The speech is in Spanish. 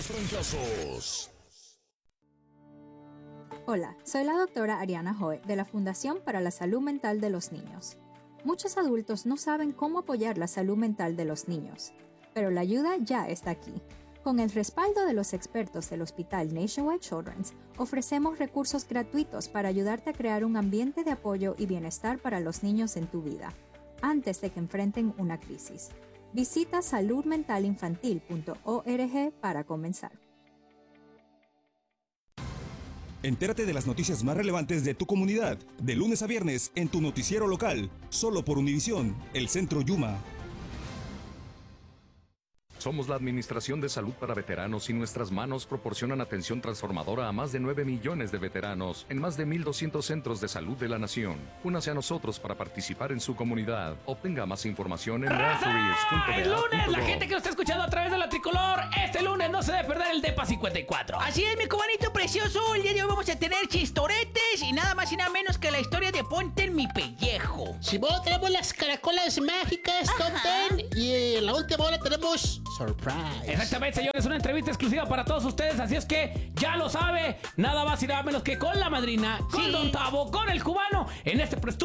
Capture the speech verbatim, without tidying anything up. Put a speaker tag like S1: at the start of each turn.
S1: los trancazos.
S2: Hola, soy la doctora Ariana Hoy de la Fundación para la Salud Mental de los Niños. Muchos adultos no saben cómo apoyar la salud mental de los niños, pero la ayuda ya está aquí. Con el respaldo de los expertos del Hospital Nationwide Children's, ofrecemos recursos gratuitos para ayudarte a crear un ambiente de apoyo y bienestar para los niños en tu vida, antes de que enfrenten una crisis. Visita salud mental infantil punto org para comenzar.
S3: Entérate de las noticias más relevantes de tu comunidad, de lunes a viernes en tu noticiero local, solo por Univisión, el Centro Yuma.
S4: Somos la Administración de Salud para Veteranos y nuestras manos proporcionan atención transformadora a más de nueve millones de veteranos en más de mil doscientos centros de salud de la nación. Únase a nosotros para participar en su comunidad. Obtenga más información en referees punto d a punto gov.
S5: ¡El lunes! La gente que nos está escuchando a través de la tricolor, este lunes no se debe perder el DEPA cincuenta y cuatro.
S6: Así es, mi cubanito precioso. El día de hoy vamos a tener chistoretes y nada más y nada menos que la historia de Ponte en mi pellejo.
S7: Si vos tenemos las caracolas mágicas, top ten, y en la última hora tenemos surprise.
S5: Exactamente, señores, una entrevista exclusiva para todos ustedes, así es que ya lo sabe, nada más y nada menos que con la madrina, con
S6: Sí.
S5: Don Tavo, con el cubano, en este